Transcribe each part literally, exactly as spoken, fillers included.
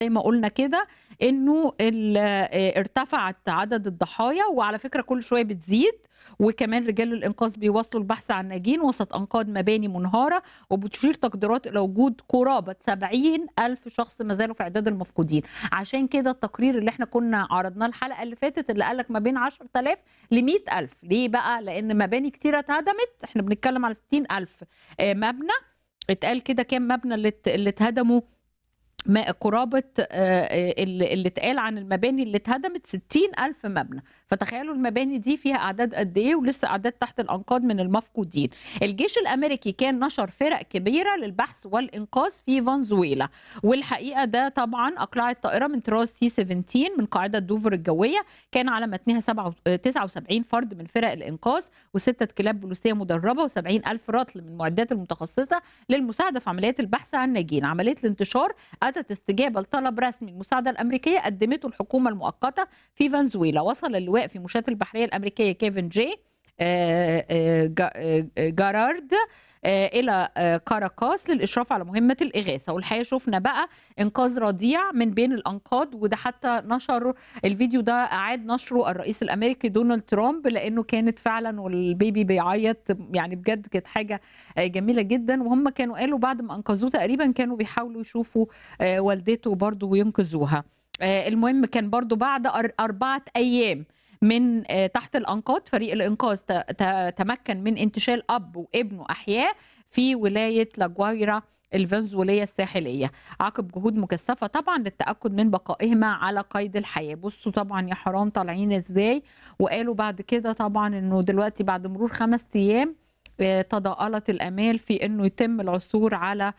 زي ما قُلنا كده إنه ال آآ ارتفعت عدد الضحايا، وعلى فكرة كل شوية بتزيد، وكمان رجال الإنقاذ بيواصلوا البحث عن ناجين وسط أنقاض مباني منهارة، وبتشير تقديرات إلى وجود قرابة سبعين ألف شخص ما زالوا في إعداد المفقودين. عشان كده التقرير اللي إحنا كنا عرضناه الحلقة اللي فاتت اللي قال لك ما بين عشرة آلاف لمئة ألف، ليه بقى؟ لإن مباني كتيرة اتهدمت، إحنا بنتكلم على ستين ألف آآ مبنى، اتقال كده كام مبنى اللي ات اللي اتهدموا ما قرابة آآ ال اللي اتقال عن المباني اللي اتهدمت ستين ألف مبنى، فتخيلوا المباني دي فيها أعداد قد إيه ولسه أعداد تحت الأنقاض من المفقودين. الجيش الأمريكي كان نشر فرق كبيرة للبحث والإنقاذ في فنزويلا، والحقيقة ده طبعًا أقلعت طائرة من طراز سي سبعتاشر من قاعدة دوفر الجوية، كان على متنها سبعة و تسعة وسبعين فرد من فرق الإنقاذ وستة كلاب بوليسية مدربة وسبعين ألف رطل من المعدات المتخصصة للمساعدة في عمليات البحث عن ناجين. عملية الانتشار أتت استجابة لطلب رسمي المساعدة الأمريكية قدمته الحكومة المؤقتة في فنزويلا. وصل اللواء في مشاة البحرية الأمريكية كيفن جي آآ آآ جا آآ جارارد آآ إلى آآ كاراكاس للإشراف على مهمة الإغاثة، والحقيقة شُفنا بقى إنقاذ رضيع من بين الأنقاض، وده حتى نشر الفيديو ده أعاد نشره الرئيس الأمريكي دونالد ترامب، لإنه كانت فعلًا والبيبي بيعيط، يعني بجد كانت حاجة آآ جميلة جدًا، وهُم كانوا قالوا بعد ما أنقذوه تقريبًا كانوا بيحاولوا يشوفوا آآ والدته برضه وينقذوها. آآ المهم كان برضه بعد أر أربعة أيام من آآ تحت الأنقاض فريق الإنقاذ ت ت تمكن من انتشال أب وابنه أحياء في ولاية لاجوايرا الفنزويلية الساحلية، عقب جهود مكثفة طبعًا للتأكد من بقائهما على قيد الحياة. بُصّوا طبعًا يا حرام طالعين إزاي، وقالوا بعد كده طبعًا إنه دلوقتي بعد مرور خمس أيام آآ تضاءلت الآمال في إنه يتم العثور على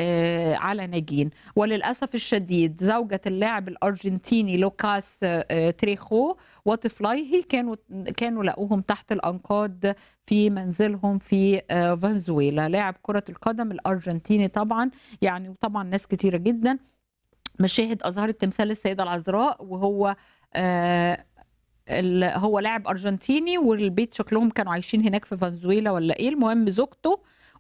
آآ على ناجين. وللأسف الشديد زوجة اللاعب الأرجنتيني لوكاس آآ تريخو وطفليه كانوا كانوا لقوهم تحت الأنقاض في منزلهم في آآ فنزويلا. لاعب كرة القدم الأرجنتيني طبعًا يعني وطبعًا ناس كتيرة جدًا، مشاهد أظهرت تمثال السيدة العذراء وهو آآ ال هو لاعب أرجنتيني والبيت شكلهم كانوا عايشين هناك في فنزويلا والّا إيه، المهم زوجته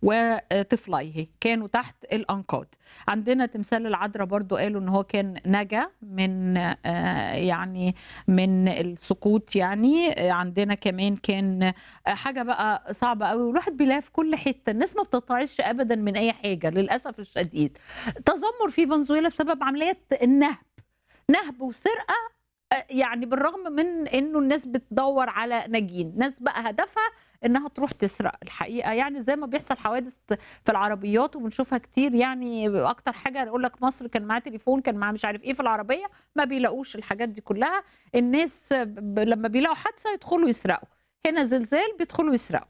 وطفليه كانوا تحت الأنقاض. عندنا تمثال العذرا برضه قالوا إن هو كان نجا من آآ يعني من السقوط يعني. عندنا كمان كان حاجة بقى صعبة أوي والواحد بيلاقيها في كل حتة، الناس ما بتتعظش أبدًا من أي حاجة للأسف الشديد. تذمُّر في فنزويلا بسبب عمليات النهب، نهب وسرقة أ يعني بالرغم من إنه الناس بتدوّر على ناجين، ناس بقى هدفها إنها تروح تسرق الحقيقة، يعني زي ما بيحصل حوادث في العربيات وبنشوفها كتير يعني أكتر حاجة يقول لك مصر كان معاه تليفون، كان معاه مش عارف إيه في العربية، ما بيلاقوش الحاجات دي كلّها، الناس ب لمّا بيلاقوا حادثة يدخلوا يسرقوا، هنا زلزال بيدخلوا يسرقوا.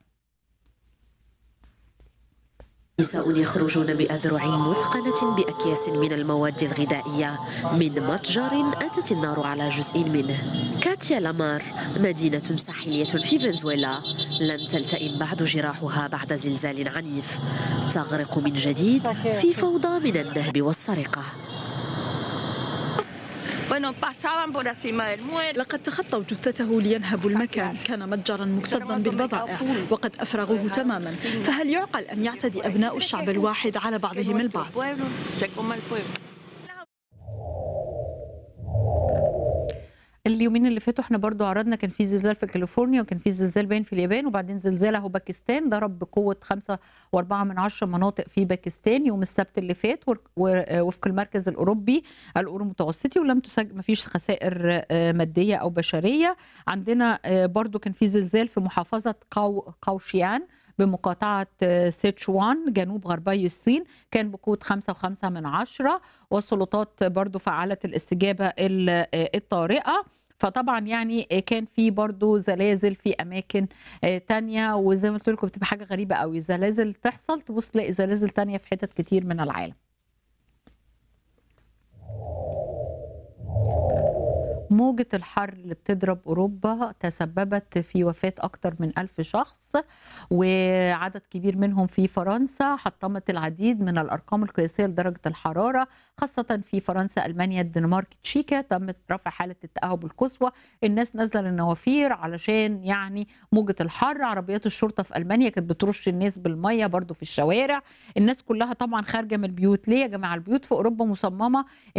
نساء يخرجون بأذرع مثقلة بأكياس من المواد الغذائية من متجر أتت النار على جزء منه. كاتيا لامار مدينة ساحلية في فنزويلا لم تلتئم بعد جراحها بعد زلزال عنيف، تغرق من جديد في فوضى من النهب والسرقة. لقد تخطوا جثته لينهبوا المكان، كان متجرا مكتظا بالبضائع وقد أفرغوه تماما، فهل يعقل أن يعتدي أبناء الشعب الواحد على بعضهم البعض؟ اليومين اللي فاتوا إحنا برضه عرضنا كان في زلزال في كاليفورنيا وكان في زلزال باين في اليابان وبعدين زلزال أهو باكستان ضرب بقوة خمسة وأربعة من عشرة مناطق في باكستان يوم السبت اللي فات ور ووفق المركز الأوروبي الأورو متوسطي ولم تسج ما فيش خسائر آآ مادية أو بشرية. عندنا آآ برضه كان في زلزال في محافظة قو قوشيان بمقاطعة سيتشوان جنوب غربي الصين، كان بقوة خمسة وخمسة من عشرة والسلطات برضه فعّلت الاستجابة ال آآ الطارئة. فطبعًا يعني كان في برضه زلازل في أماكن آآ تانية، وزي ما قُلت لكم بتبقى حاجة غريبة أوي، زلازل تحصل تبُص تلاقي زلازل تانية في حتت كتير من العالم. موجة الحر اللي بتضرب أوروبا تسببت في وفاة أكتر من ألف شخص، وعدد كبير منهم في فرنسا، حطمت العديد من الأرقام القياسية لدرجة الحرارة، خاصة في فرنسا، ألمانيا، الدنمارك، تشيكا، تم رفع حالة التأهب القصوى، الناس نازلة للنوافير علشان يعني موجة الحر، عربيات الشرطة في ألمانيا كانت بترش الناس بالمَيّة برضه في الشوارع، الناس كلها طبعًا خارجة من البيوت، ليه يا جماعة؟ البيوت في أوروبا مصممة